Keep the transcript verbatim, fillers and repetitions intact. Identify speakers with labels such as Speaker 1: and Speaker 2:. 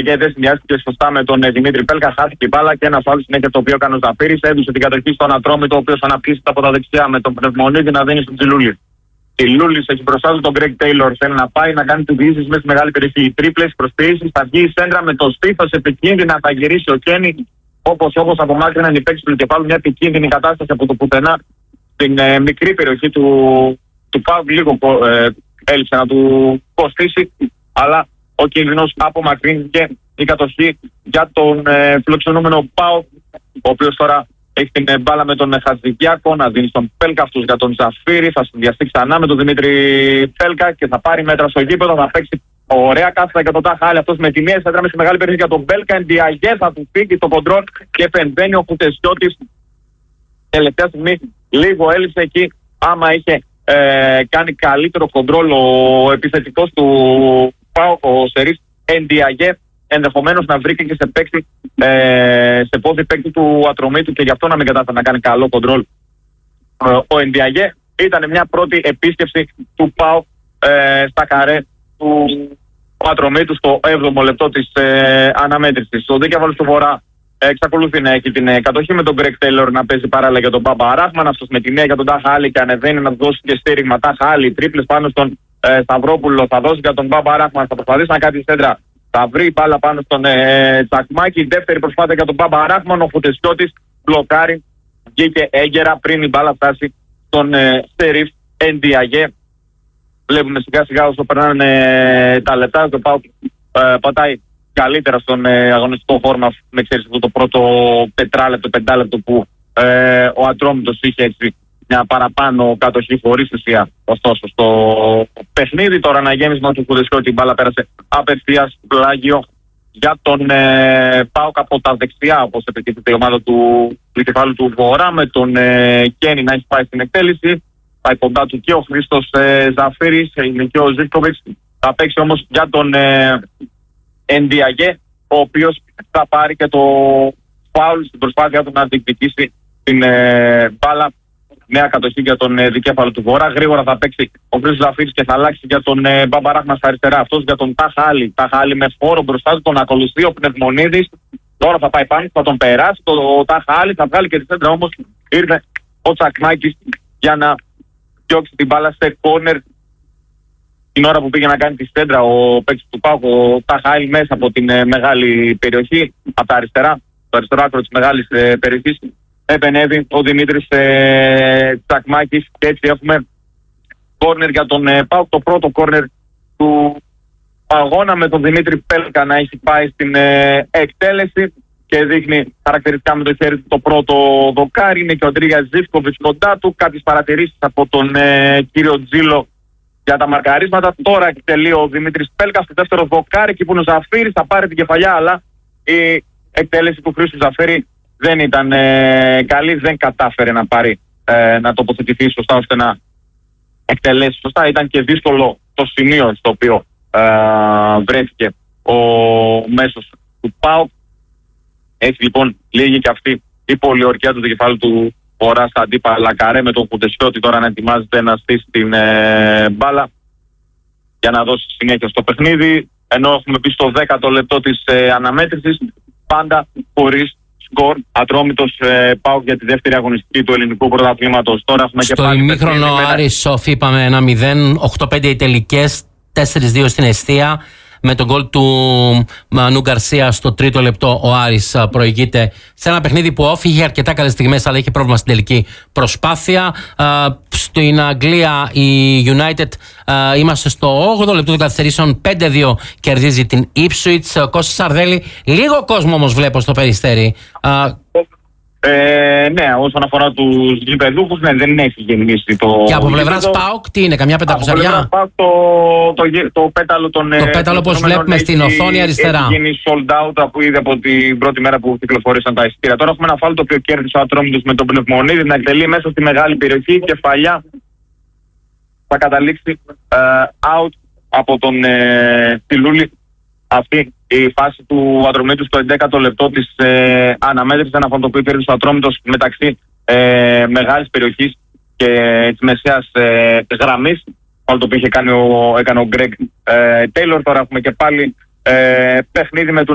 Speaker 1: Ενδιαγέ δεν συνδυάστηκε σωστά με τον Δημήτρη Πέλκα. Χάθηκε η μπάλα και ένα φάουλ συνέχεια το οποίο έκανε ο Ζαφύρης. Έδωσε την κατοχή στον Ατρόμητο, ο οποίος αναπτύσσεται από τα δεξιά με τον Πνευμονίδη να δίνει στον Τσιλούλη. Τσιλούλης έχει μπροστά του τον Γκρέγκ Τέιλορ. Θέλει να πάει να κάνει διείσδυση μέσα στη μεγάλη περιοχή. Οι τρίπλες προσποιήσεις, θα βγει η σέντρα με το στήθος επικίνδυνα. Θα γυρίσει ο Κένι. Όπως όπως απομάκρυναν οι παίκτες του κεφάλου, μια επικίνδυνη κατάσταση από το πουθενά στην ε, μικρή περιοχή του, του Πάου. Λίγο ε, έλειψε να του κοστίσει, αλλά ο κίνδυνος απομακρύνθηκε. Η κατοχή για τον ε, φιλοξενούμενο Πάου, ο οποίος τώρα έχει την ε, μπάλα με τον ε, Χατζηγιάκο να δίνει στον Πέλκα, αυτούς για τον Ζαφύρη. Θα συνδυαστεί ξανά με τον Δημήτρη Πέλκα και θα πάρει μέτρα στο γήπεδο. Θα παίξει ωραία κάθετα για τον Τάχαλη. Αυτός με τη μία σέντρα με στη μεγάλη περιοχή για τον Πέλκα. Ενδιαγέ θα του φύγει το κοντρόλ και επεμβαίνει ο Κουτεσιώτης. Τελευταία στιγμή λίγο έλειψε εκεί. Άμα είχε ε, κάνει καλύτερο κοντρόλ ο επιθετικός του Πάου, ο Σερίς Ενδιαγέ, ενδεχομένως να βρήκε και σε παίκτη, ε, σε πόδι παίκτη του Ατρομήτου και γι' αυτό να μην κατάφερε να κάνει καλό κοντρόλ ε, ο Ενδιαγέ. Ήταν μια πρώτη επίσκεψη του Πάου ε, στα καρέ του Ατρομήτου στο έβδομο λεπτό της ε, αναμέτρησης. Ο Δίκαιβαλος του Βορρά εξακολουθεί να έχει την ε, κατοχή με τον Γκρέγκ Τέιλορ να παίζει παράλληλα για τον Μπάμπα Ράχμαν. Αυτός με τη μία για τον Τάχα Άλλη και ανεβαίνει να του δώσει και στήριγμα. Τάχα Άλλη, τρίπλες πάνω στον ε, Σταυρόπουλο. Θα δώσει για τον Μπάμπα Ράχμαν. Θα προσπαθήσει να κάνει σέντρα. Θα βρει μπάλα πάνω στον ε, Τσακμάκη. Δεύτερη προσπάθεια για τον Μπάμπα Ράχμαν. Ο Φουτεσιώτης μπλοκάρει. Βγήκε έγκαιρα πριν η μπάλα φτάσει στον ε, Σερίφ Ενδιαγέ. Βλέπουμε σιγά σιγά όσο περνάνε ε, τα λεπτά. Το Πάου ε, πατάει καλύτερα στον ε, αγωνιστικό χώρο με εξαίρεση αυτό το πρώτο τετράλεπτο, πεντάλεπτο που ε, ο Ατρόμητος είχε έτσι μια παραπάνω κατοχή χωρίς ουσία. Ωστόσο στο παιχνίδι το αναγέμισμα του Κουδεσιώτη, η μπάλα πέρασε απευθείας πλάγιο για τον ε, Πάοκ από τα δεξιά, όπως επιτίθεται η ομάδα του κεφάλου του Βορρά, με τον ε, Κένι να έχει πάει στην εκτέλεση. Πάει κοντά του και ο Χρήστος ε, Ζαφύρης, είναι και ο Ζίβκοβιτς. Θα παίξει όμως για τον ε, Ενδιαγέ, ο οποίος θα πάρει και το φάουλ στην προσπάθεια του να διεκδικήσει την ε, μπάλα. Νέα κατοχή για τον ε, δικέφαλο του Βορρά. Γρήγορα θα παίξει ο Χρήστος Ζαφύρης και θα αλλάξει για τον ε, Μπαμπαράχμα στα αριστερά. Αυτός για τον Τάχα Άλλη. Τάχα Άλλη με φόρο μπροστά του, τον ακολουθεί ο Πνευμονίδης. Τώρα θα πάει πάνω, θα τον περάσει. Το, ο Τάχα Άλλη θα βγάλει και τη σέντρα, όμως ήρθε ο Τσακμάκης για να διώξει την μπάλα σε κόρνερ. Την ώρα που πήγε να κάνει τη σέντρα ο παίκτης του ΠΑΟΚ, ο Τάχα Άλλη, μέσα από την ε, μεγάλη περιοχή, από τα αριστερά, το αριστερό άκρο της μεγάλης ε, περιοχής, επενέβη ο Δημήτρης ε, Τσακμάκης και έτσι έχουμε κόρνερ για τον ε, ΠΑΟΚ, το πρώτο κόρνερ του αγώνα, με τον Δημήτρη Πέλκα να έχει πάει στην ε, εκτέλεση και δείχνει χαρακτηριστικά με το χέρι του το πρώτο δοκάρι. Είναι και ο Αντρίγιας Ζίβκοβιτς κοντά του. Κάποιες παρατηρήσεις από τον ε, κύριο Τζίλο για τα μαρκαρίσματα. Τώρα εκτελεί ο Δημήτρης Πέλκα στο δεύτερο δοκάρι, εκεί που είναι ο Ζαφύρης, θα πάρει την κεφαλιά, αλλά η εκτέλεση του Χρήστου Ζαφύρη δεν ήταν ε, καλή, δεν κατάφερε να πάρει, ε, να τοποθετηθεί σωστά ώστε να εκτελέσει σωστά. Ήταν και δύσκολο το σημείο στο οποίο ε, βρέθηκε ο μέσος του ΠΑΟΚ. Έτσι λοιπόν λίγη και αυτή η πολιορκία του δικεφάλου του Βορρά στα αντίπαλα καρέ, με τον Κουντεσιώτη τώρα να ετοιμάζεται να στήσει την ε, μπάλα για να δώσει συνέχεια στο παιχνίδι, ενώ έχουμε πει στο δέκατο λεπτό της ε, αναμέτρησης, πάντα χωρίς σκορ. Ατρόμητος ε, ΠΑΟΚ για τη δεύτερη αγωνιστική του ελληνικού πρωταθλήματος. Τώρα έχουμε
Speaker 2: στο
Speaker 1: και πάλι
Speaker 2: ημίχρονο Άρης Σοφ είπαμε ένα μηδέν, οκτώ πέντε οι τελικές, τέσσερα δύο στην εστία. Με τον γκολ του Μανού Γκαρσία στο τρίτο λεπτό ο Άρης προηγείται σε ένα παιχνίδι που όφυγε αρκετά καλές στιγμές, αλλά είχε πρόβλημα στην τελική προσπάθεια. Στην Αγγλία η United είμαστε στο όγδοο λεπτό των καθυστερήσεων, πέντε δύο κερδίζει την Ipswich. Κώστας Σαρδέλη, λίγο κόσμο όμως βλέπω στο Περιστέρι.
Speaker 1: Ε, ναι, όσον αφορά τους γηπεδούχους, ναι, δεν έχει γεννήσει το.
Speaker 2: Και από πλευράς ΠΑΟΚ, τι είναι, καμιά πεντακοσαριά?
Speaker 1: Από το, το, το, το πέταλο των.
Speaker 2: Το πέταλο, όπως βλέπουμε έχει, στην οθόνη αριστερά.
Speaker 1: Έχει γίνει sold out από ήδη από την πρώτη μέρα που κυκλοφορήσαν τα εισιτήρια. Τώρα έχουμε ένα φάουλ το οποίο κέρδισε ο Ατρόμητος με τον Πνευμονίδη να εκτελεί μέσα στη μεγάλη περιοχή. Κεφαλιά θα καταλήξει uh, out από τον uh, Τιλούλη. Αυτή η φάση του Ατρομήτου στο έντεκατο λεπτό της ε, αναμέτρησης, ένα φάουλ το οποίο κέρδισε ο Ατρόμητος μεταξύ ε, μεγάλης περιοχής και της μεσαίας ε, γραμμής. Φάουλ το οποίο είχε κάνει ο, έκανε ο Γκρέγκ ε, Τέιλορ. Τώρα έχουμε και πάλι ε, παιχνίδι με τον